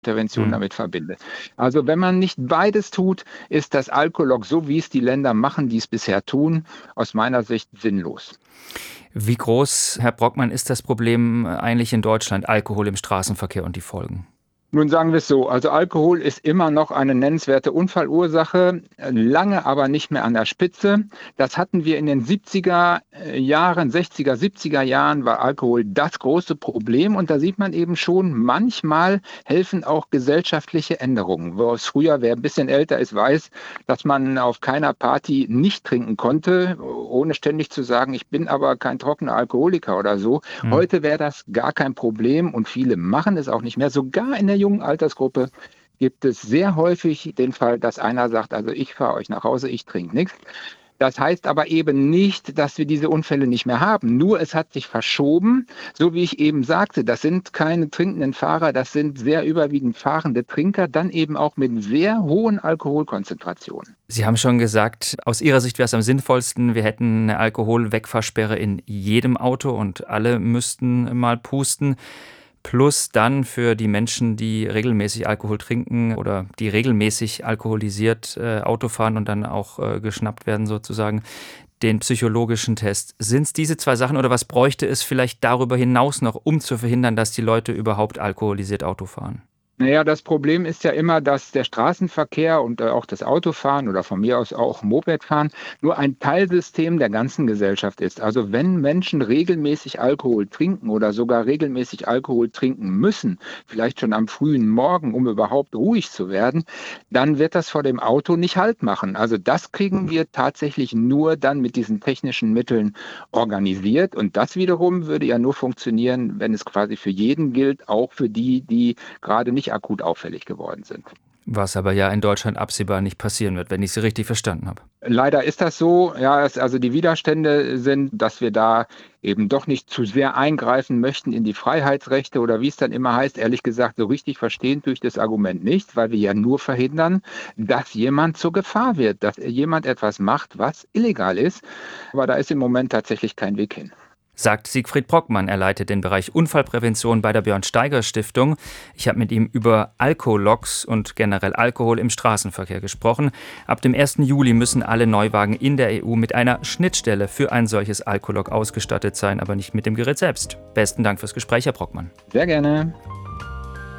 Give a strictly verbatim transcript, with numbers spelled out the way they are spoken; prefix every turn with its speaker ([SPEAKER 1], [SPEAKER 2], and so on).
[SPEAKER 1] Intervention
[SPEAKER 2] Hm.
[SPEAKER 1] damit verbinde. Also wenn man nicht beides tut, ist das Alkolog, so wie es die Länder machen, die es bisher tun, aus meiner Sicht sinnlos.
[SPEAKER 2] Wie groß, Herr Brockmann, ist das Problem eigentlich in Deutschland, Alkohol im Straßenverkehr und die Folgen?
[SPEAKER 1] Nun sagen wir es so, also Alkohol ist immer noch eine nennenswerte Unfallursache, lange aber nicht mehr an der Spitze. Das hatten wir in den siebziger Jahren, sechziger, siebziger Jahren war Alkohol das große Problem und da sieht man eben schon, manchmal helfen auch gesellschaftliche Änderungen. Wo es früher, wer ein bisschen älter ist, weiß, dass man auf keiner Party nicht trinken konnte, ohne ständig zu sagen, ich bin aber kein trockener Alkoholiker oder so.
[SPEAKER 2] Hm.
[SPEAKER 1] Heute wäre das gar kein Problem und viele machen es auch nicht mehr. Sogar in der jungen Altersgruppe gibt es sehr häufig den Fall, dass einer sagt, also ich fahre euch nach Hause, ich trinke nichts. Das heißt aber eben nicht, dass wir diese Unfälle nicht mehr haben. Nur es hat sich verschoben, so wie ich eben sagte, das sind keine trinkenden Fahrer, das sind sehr überwiegend fahrende Trinker, dann eben auch mit sehr hohen Alkoholkonzentrationen.
[SPEAKER 2] Sie haben schon gesagt, aus Ihrer Sicht wäre es am sinnvollsten, wir hätten eine Alkoholwegfahrsperre in jedem Auto und alle müssten mal pusten. Plus dann für die Menschen, die regelmäßig Alkohol trinken oder die regelmäßig alkoholisiert äh, Auto fahren und dann auch äh, geschnappt werden sozusagen, den psychologischen Test. Sind es diese zwei Sachen oder was bräuchte es vielleicht darüber hinaus noch, um zu verhindern, dass die Leute überhaupt alkoholisiert Auto fahren?
[SPEAKER 1] Naja, das Problem ist ja immer, dass der Straßenverkehr und auch das Autofahren oder von mir aus auch Mopedfahren nur ein Teilsystem der ganzen Gesellschaft ist. Also wenn Menschen regelmäßig Alkohol trinken oder sogar regelmäßig Alkohol trinken müssen, vielleicht schon am frühen Morgen, um überhaupt ruhig zu werden, dann wird das vor dem Auto nicht Halt machen. Also das kriegen wir tatsächlich nur dann mit diesen technischen Mitteln organisiert. Und das wiederum würde ja nur funktionieren, wenn es quasi für jeden gilt, auch für die, die gerade nicht akut auffällig geworden sind.
[SPEAKER 2] Was aber ja in Deutschland absehbar nicht passieren wird, wenn ich Sie richtig verstanden habe.
[SPEAKER 1] Leider ist das so. Ja, es, also die Widerstände sind, dass wir da eben doch nicht zu sehr eingreifen möchten in die Freiheitsrechte oder wie es dann immer heißt. Ehrlich gesagt, so richtig verstehen tue ich das Argument nicht, weil wir ja nur verhindern, dass jemand zur Gefahr wird, dass jemand etwas macht, was illegal ist. Aber da ist im Moment tatsächlich kein Weg hin.
[SPEAKER 2] Sagt Siegfried Brockmann. Er leitet den Bereich Unfallprävention bei der Björn-Steiger-Stiftung. Ich habe mit ihm über Alkologs und generell Alkohol im Straßenverkehr gesprochen. Ab dem ersten Juli müssen alle Neuwagen in der E U mit einer Schnittstelle für ein solches Alkolog ausgestattet sein, aber nicht mit dem Gerät selbst. Besten Dank fürs Gespräch, Herr Brockmann.
[SPEAKER 1] Sehr gerne.